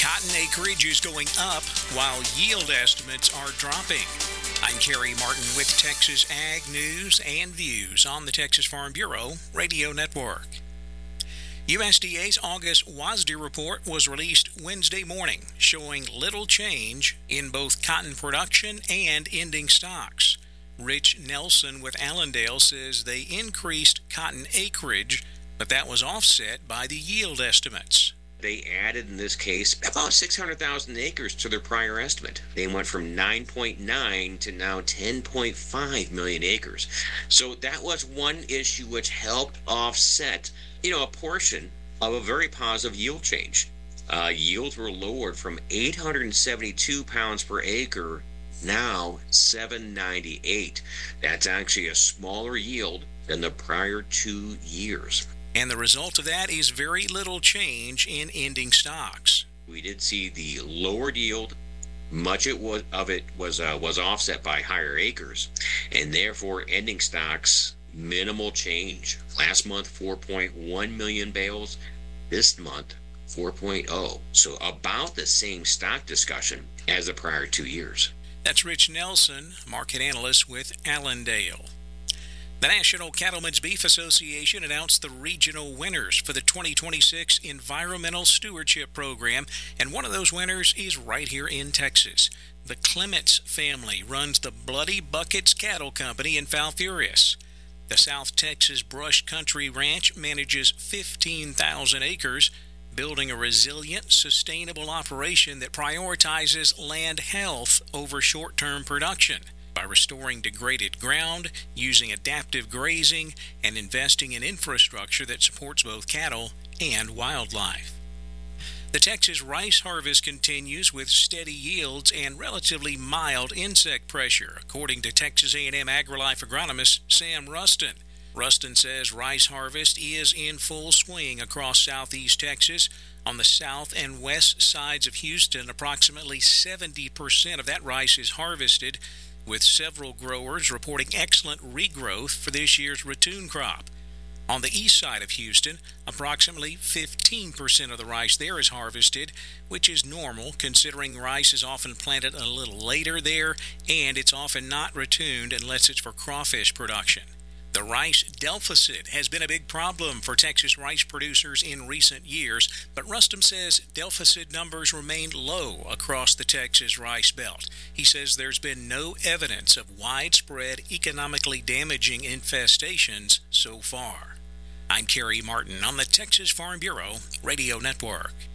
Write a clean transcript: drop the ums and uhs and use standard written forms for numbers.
Cotton acreage is going up while yield estimates are dropping. I'm Kerry Martin with Texas Ag News and Views on the Texas Farm Bureau Radio Network. USDA's August WASDE report was released Wednesday morning, showing little change in both cotton production and ending stocks. Rich Nelson with Allendale says they increased cotton acreage, but that was offset by the yield estimates. They added, in this case, about 600,000 acres to their prior estimate. They went from 9.9 to now 10.5 million acres. So that was one issue which helped offset, a portion of a very positive yield change. Yields were lowered from 872 pounds per acre, now 798. That's actually a smaller yield than the prior 2 years. And the result of that is very little change in ending stocks. We did see the lowered yield. Much of it was offset by higher acres, and therefore ending stocks, minimal change. Last month, 4.1 million bales. This month, 4.0. So about the same stock discussion as the prior 2 years. That's Rich Nelson, market analyst with Allendale. The National Cattlemen's Beef Association announced the regional winners for the 2026 Environmental Stewardship Program, and one of those winners is right here in Texas. The Clements family runs the Bloody Buckets Cattle Company in Falfurrias. The South Texas Brush Country Ranch manages 15,000 acres, building a resilient, sustainable operation that prioritizes land health over short-term production by restoring degraded ground, using adaptive grazing, and investing in infrastructure that supports both cattle and wildlife. The Texas rice harvest continues with steady yields and relatively mild insect pressure, according to Texas A&M AgriLife agronomist Sam Rustin. Rustin says rice harvest is in full swing across southeast Texas. On the south and west sides of Houston, approximately 70% of that rice is harvested, with several growers reporting excellent regrowth for this year's ratoon crop. On the east side of Houston, approximately 15% of the rice there is harvested, which is normal considering rice is often planted a little later there, and it's often not ratooned unless it's for crawfish production. The rice deficit has been a big problem for Texas rice producers in recent years, but Rustin says deficit numbers remain low across the Texas rice belt. He says there's been no evidence of widespread economically damaging infestations so far. I'm Kerry Martin on the Texas Farm Bureau Radio Network.